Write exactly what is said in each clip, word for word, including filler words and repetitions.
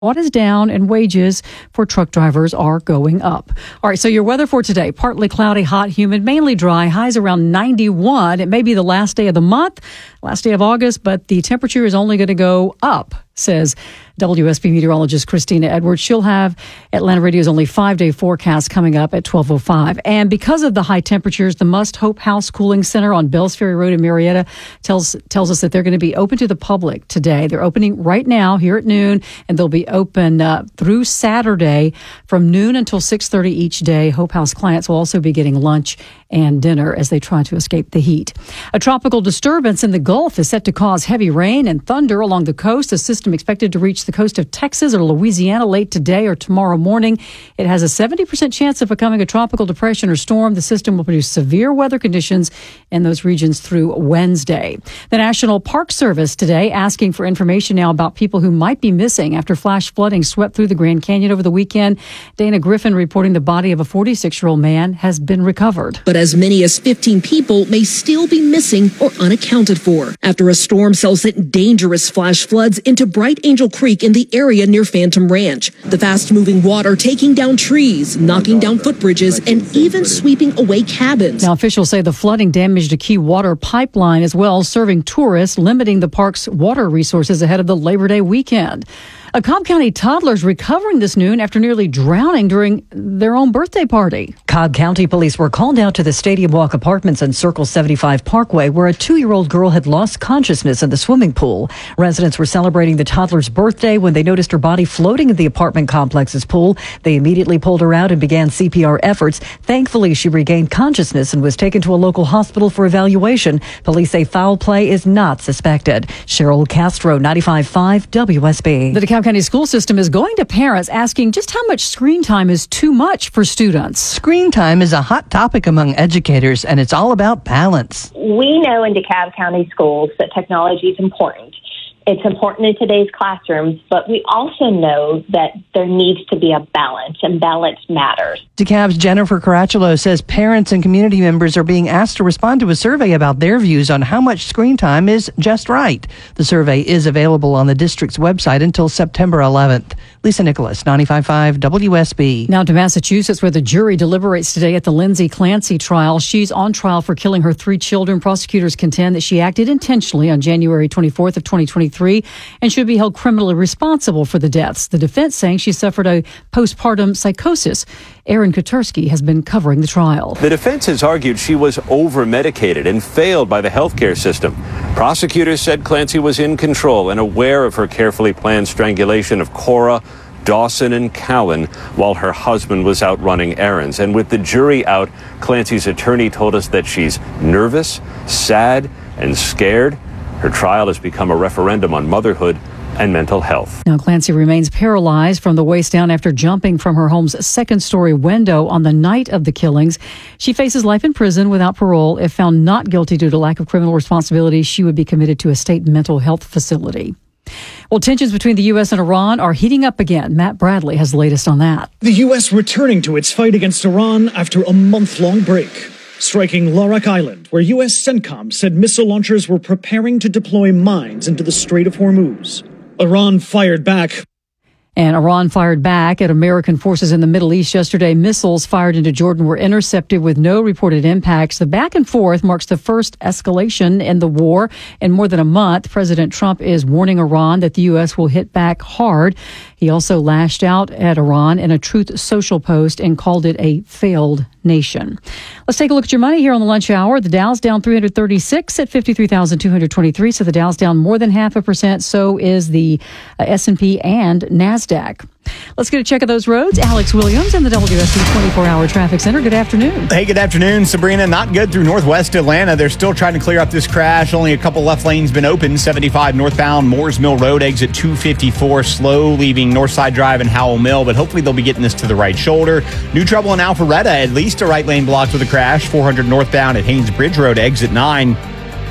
What is down and wages for truck drivers are going up. All right, so your weather for today, partly cloudy, hot, humid, mainly dry, highs around ninety-one. It may be the last day of the month, last day of August, but the temperature is only going to go up, says W S B meteorologist Christina Edwards. She'll have Atlanta Radio's only five-day forecast coming up at twelve oh five. And because of the high temperatures, the Must Hope House Cooling Center on Bells Ferry Road in Marietta tells tells us that they're going to be open to the public today. They're opening right now here at noon, and they'll be open uh, through Saturday from noon until six thirty each day. Hope House clients will also be getting lunch and dinner as they try to escape the heat. A tropical disturbance in the Gulf is set to cause heavy rain and thunder along the coast. A system expected to reach the coast of Texas or Louisiana late today or tomorrow morning. It has a seventy percent chance of becoming a tropical depression or storm. The system will produce severe weather conditions in those regions through Wednesday. The National Park Service today asking for information now about people who might be missing after flash flooding swept through the Grand Canyon over the weekend. Dana Griffin reporting the body of a forty-six-year-old man has been recovered. But as many as fifteen people may still be missing or unaccounted for after a storm cell sent dangerous flash floods into Bright Angel Creek in the area near Phantom Ranch. The fast-moving water taking down trees, knocking down footbridges, and even sweeping away cabins. Now, officials say the flooding damaged a key water pipeline as well, serving tourists, limiting the park's water resources ahead of the Labor Day weekend. A Cobb County toddler is recovering this noon after nearly drowning during their own birthday party. Cobb County police were called out to the Stadium Walk Apartments on Circle seventy-five Parkway, where a two-year-old girl had lost consciousness in the swimming pool. Residents were celebrating the toddler's birthday when they noticed her body floating in the apartment complex's pool. They immediately pulled her out and began C P R efforts. Thankfully, she regained consciousness and was taken to a local hospital for evaluation. Police say foul play is not suspected. Cheryl Castro, ninety-five point five W S B. The DeKalb County school system is going to parents asking just how much screen time is too much for students. Screen time is a hot topic among educators, and it's all about balance. We know in DeKalb County schools that technology is important. It's important in today's classrooms, but we also know that there needs to be a balance, and balance matters. DeKalb's Jennifer Caracciolo says parents and community members are being asked to respond to a survey about their views on how much screen time is just right. The survey is available on the district's website until September eleventh. Lisa Nicholas, ninety-five point five W S B. Now to Massachusetts, where the jury deliberates today at the Lindsay Clancy trial. She's on trial for killing her three children. Prosecutors contend that she acted intentionally on January twenty-fourth of twenty twenty-three and should be held criminally responsible for the deaths. The defense saying she suffered a postpartum psychosis. Aaron Kotursky has been covering the trial. The defense has argued she was over-medicated and failed by the healthcare system. Prosecutors said Clancy was in control and aware of her carefully planned strangulation of Cora, Dawson, and Cowan while her husband was out running errands. And with the jury out, Clancy's attorney told us that she's nervous, sad, and scared. Her trial has become a referendum on motherhood and mental health. Now, Clancy remains paralyzed from the waist down after jumping from her home's second-story window on the night of the killings. She faces life in prison without parole. If found not guilty due to lack of criminal responsibility, she would be committed to a state mental health facility. Well, tensions between the U S and Iran are heating up again. Matt Bradley has the latest on that. The U S returning to its fight against Iran after a month-long break, striking Larak Island, where U S CENTCOM said missile launchers were preparing to deploy mines into the Strait of Hormuz. Iran fired back. And Iran fired back at American forces in the Middle East yesterday. Missiles fired into Jordan were intercepted with no reported impacts. The back and forth marks the first escalation in the war in more than a month. President Trump is warning Iran that the U S will hit back hard. He also lashed out at Iran in a Truth Social post and called it a failed nation. Let's take a look at your money here on the lunch hour. The Dow's down three hundred thirty-six at fifty-three thousand two hundred twenty-three. So the Dow's down more than half a percent. So is the uh, S and P and NASDAQ. Let's get a check of those roads. Alex Williams in the W S B twenty-four hour Traffic Center. Good afternoon. Hey, good afternoon, Sabrina. Not good through northwest Atlanta. They're still trying to clear up this crash. Only a couple left lanes been open. seventy-five northbound Moores Mill Road, exit two fifty-four. Slow leaving Northside Drive and Howell Mill, but hopefully they'll be getting this to the right shoulder. New trouble in Alpharetta. At least a right lane blocked with a crash. four hundred northbound at Haynes Bridge Road, exit nine.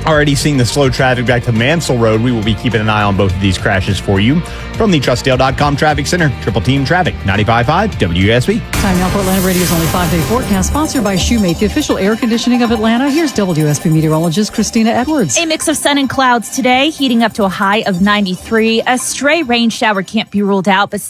Already seeing the slow traffic back to Mansell Road. We will be keeping an eye on both of these crashes for you. From the Trust Dale dot com Traffic Center, Triple Team Traffic, ninety-five point five W U S B. Time now for Atlanta Radio's only five-day forecast, sponsored by Shoemate, the official air conditioning of Atlanta. Here's W S B meteorologist Christina Edwards. A mix of sun and clouds today, heating up to a high of ninety-three. A stray rain shower can't be ruled out, but